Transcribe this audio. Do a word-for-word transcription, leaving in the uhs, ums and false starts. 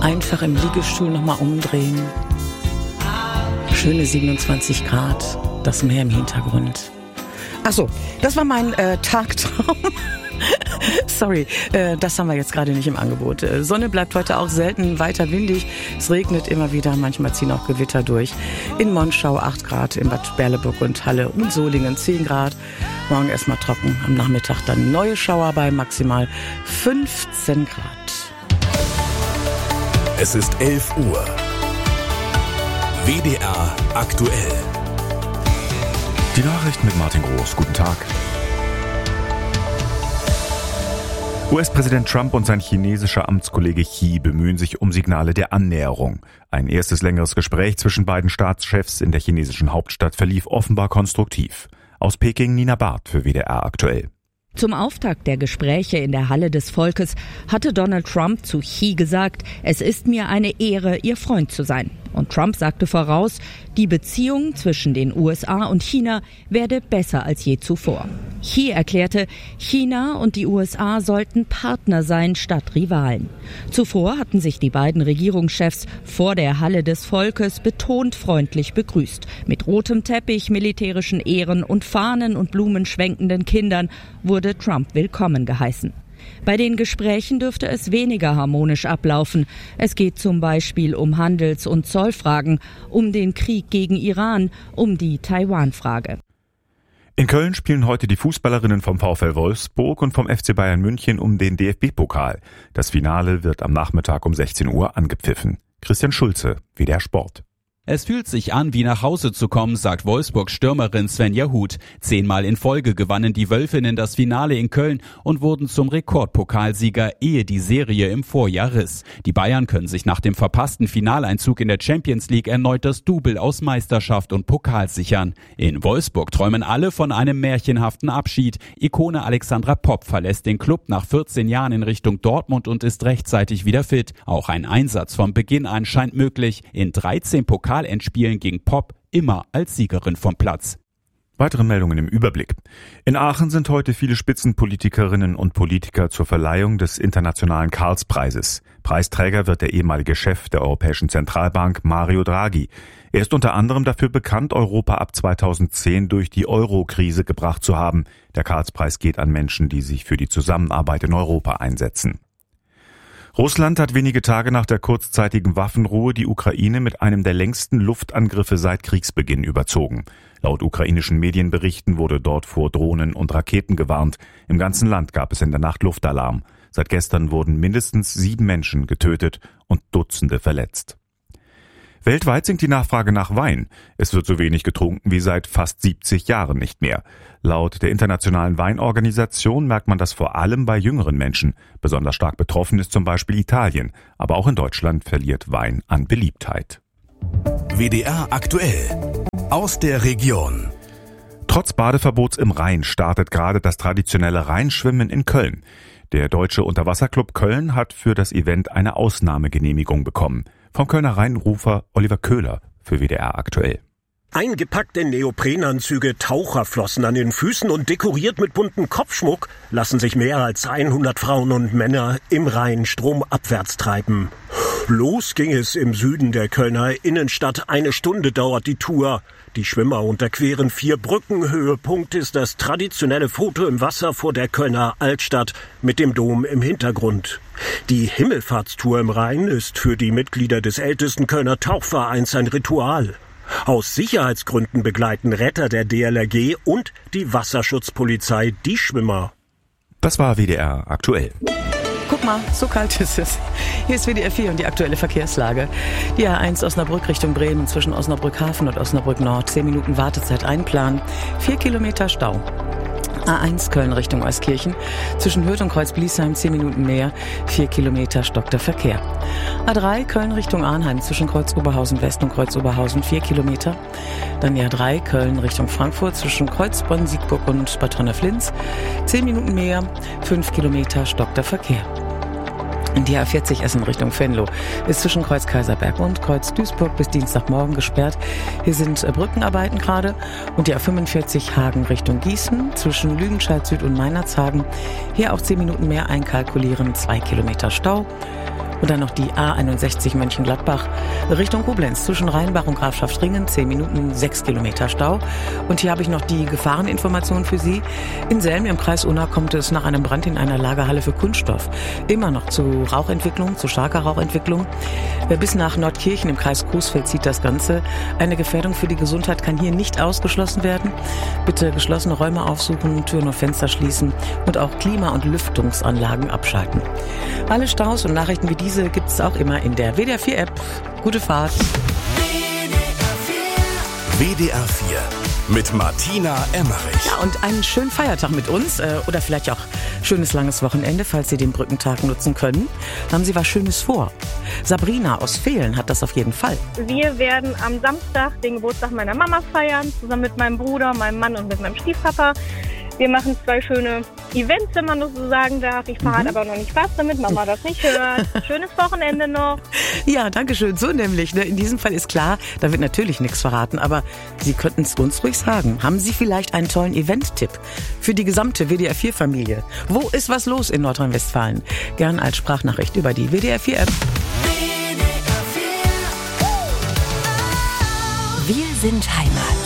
Einfach im Liegestuhl nochmal umdrehen. Schöne siebenundzwanzig Grad, das Meer im Hintergrund. Ach so, das war mein äh, Tagtraum. Sorry, äh, das haben wir jetzt gerade nicht im Angebot. Äh, Sonne bleibt heute auch selten, weiter windig. Es regnet immer wieder, manchmal ziehen auch Gewitter durch. In Monschau acht Grad, in Bad Berleburg und Halle und Solingen zehn Grad. Morgen erstmal trocken, am Nachmittag dann neue Schauer bei maximal fünfzehn Grad. Es ist elf Uhr. W D R aktuell. Die Nachrichten mit Martin Groß. Guten Tag. U S-Präsident Trump und sein chinesischer Amtskollege Xi bemühen sich um Signale der Annäherung. Ein erstes längeres Gespräch zwischen beiden Staatschefs in der chinesischen Hauptstadt verlief offenbar konstruktiv. Aus Peking Nina Barth für W D R aktuell. Zum Auftakt der Gespräche in der Halle des Volkes hatte Donald Trump zu Xi gesagt, es ist mir eine Ehre, Ihr Freund zu sein. Und Trump sagte voraus, die Beziehung zwischen den U S A und China werde besser als je zuvor. Xi erklärte, China und die U S A sollten Partner sein statt Rivalen. Zuvor hatten sich die beiden Regierungschefs vor der Halle des Volkes betont freundlich begrüßt. Mit rotem Teppich, militärischen Ehren und Fahnen und Blumen schwenkenden Kindern wurde Trump willkommen geheißen. Bei den Gesprächen dürfte es weniger harmonisch ablaufen. Es geht zum Beispiel um Handels- und Zollfragen, um den Krieg gegen Iran, um die Taiwan-Frage. In Köln spielen heute die Fußballerinnen vom VfL Wolfsburg und vom F C Bayern München um den D F B-Pokal. Das Finale wird am Nachmittag um sechzehn Uhr angepfiffen. Christian Schulze, W D R Sport. Es fühlt sich an, wie nach Hause zu kommen, sagt Wolfsburg-Stürmerin Svenja Huth. Zehnmal in Folge gewannen die Wölfinnen das Finale in Köln und wurden zum Rekordpokalsieger, ehe die Serie im Vorjahr riss. Die Bayern können sich nach dem verpassten Finaleinzug in der Champions League erneut das Double aus Meisterschaft und Pokal sichern. In Wolfsburg träumen alle von einem märchenhaften Abschied. Ikone Alexandra Popp verlässt den Klub nach vierzehn Jahren in Richtung Dortmund und ist rechtzeitig wieder fit. Auch ein Einsatz von Beginn an scheint möglich. In dreizehn Pokal Endspielen gegen Popp immer als Siegerin vom Platz. Weitere Meldungen im Überblick. In Aachen sind heute viele Spitzenpolitikerinnen und Politiker zur Verleihung des internationalen Karlspreises. Preisträger wird der ehemalige Chef der Europäischen Zentralbank Mario Draghi. Er ist unter anderem dafür bekannt, Europa ab zweitausendzehn durch die Euro-Krise gebracht zu haben. Der Karlspreis geht an Menschen, die sich für die Zusammenarbeit in Europa einsetzen. Russland hat wenige Tage nach der kurzzeitigen Waffenruhe die Ukraine mit einem der längsten Luftangriffe seit Kriegsbeginn überzogen. Laut ukrainischen Medienberichten wurde dort vor Drohnen und Raketen gewarnt. Im ganzen Land gab es in der Nacht Luftalarm. Seit gestern wurden mindestens sieben Menschen getötet und Dutzende verletzt. Weltweit sinkt die Nachfrage nach Wein. Es wird so wenig getrunken wie seit fast siebzig Jahren nicht mehr. Laut der Internationalen Weinorganisation merkt man das vor allem bei jüngeren Menschen. Besonders stark betroffen ist zum Beispiel Italien. Aber auch in Deutschland verliert Wein an Beliebtheit. W D R aktuell. Aus der Region. Trotz Badeverbots im Rhein startet gerade das traditionelle Rheinschwimmen in Köln. Der Deutsche Unterwasserclub Köln hat für das Event eine Ausnahmegenehmigung bekommen. Vom Kölner Rheinrufer Oliver Köhler für W D R aktuell. Eingepackt in Neoprenanzüge, Taucherflossen an den Füßen und dekoriert mit buntem Kopfschmuck lassen sich mehr als hundert Frauen und Männer im Rhein stromabwärts treiben. Los ging es im Süden der Kölner Innenstadt. Eine Stunde dauert die Tour. Die Schwimmer unterqueren vier Brücken. Höhepunkt ist das traditionelle Foto im Wasser vor der Kölner Altstadt mit dem Dom im Hintergrund. Die Himmelfahrtstour im Rhein ist für die Mitglieder des ältesten Kölner Tauchvereins ein Ritual. Aus Sicherheitsgründen begleiten Retter der D L R G und die Wasserschutzpolizei die Schwimmer. Das war W D R aktuell. Guck mal, so kalt ist es. Hier ist W D R vier und die aktuelle Verkehrslage. Die A eins Osnabrück Richtung Bremen zwischen Osnabrück Hafen und Osnabrück Nord. Zehn Minuten Wartezeit einplanen. Vier Kilometer Stau. A eins Köln Richtung Euskirchen. Zwischen Hürth und Kreuz-Bliesheim zehn Minuten mehr. Vier Kilometer stockter Verkehr. A drei Köln Richtung Arnheim zwischen Kreuz-Oberhausen West und Kreuz-Oberhausen vier Kilometer. Dann die A drei Köln Richtung Frankfurt zwischen Kreuzbronn, Siegburg und Bad Honnef-Linz. zehn Minuten mehr. fünf Kilometer stockter Verkehr. Die A vierzig Essen Richtung Venlo ist zwischen Kreuz Kaiserberg und Kreuz Duisburg bis Dienstagmorgen gesperrt. Hier sind Brückenarbeiten gerade. Und die A fünfundvierzig Hagen Richtung Gießen zwischen Lüdenscheid Süd und Meinerzhagen. Hier auch zehn Minuten mehr einkalkulieren, zwei Kilometer Stau. Und dann noch die A einundsechzig Mönchengladbach Richtung Koblenz zwischen Rheinbach und Grafschaft Ringen, zehn Minuten, sechs Kilometer Stau. Und hier habe ich noch die Gefahreninformation für Sie. In Selm im Kreis Unna kommt es nach einem Brand in einer Lagerhalle für Kunststoff immer noch zu Rauchentwicklung, zu starker Rauchentwicklung. Bis nach Nordkirchen im Kreis Coesfeld zieht das Ganze. Eine Gefährdung für die Gesundheit kann hier nicht ausgeschlossen werden. Bitte geschlossene Räume aufsuchen, Türen und Fenster schließen und auch Klima- und Lüftungsanlagen abschalten. Alle Staus und Nachrichten wie diese gibt es auch immer in der W D R vier App. Gute Fahrt. W D R vier mit Martina Emmerich. Ja, und einen schönen Feiertag mit uns äh, oder vielleicht auch schönes langes Wochenende, falls Sie den Brückentag nutzen können. Haben Sie was Schönes vor? Sabrina aus Vehlen hat das auf jeden Fall. Wir werden am Samstag den Geburtstag meiner Mama feiern, zusammen mit meinem Bruder, meinem Mann und mit meinem Stiefpapa. Wir machen zwei schöne Events, wenn man das so sagen darf. Ich verrate mhm. aber noch nicht was, damit Mama das nicht hört. Schönes Wochenende noch. Ja, danke schön. So nämlich. Ne? In diesem Fall ist klar, da wird natürlich nichts verraten. Aber Sie könnten es uns ruhig sagen. Haben Sie vielleicht einen tollen Event-Tipp für die gesamte W D R vier Familie? Wo ist was los in Nordrhein-Westfalen? Gern als Sprachnachricht über die W D R vier App. Wir sind Heimat.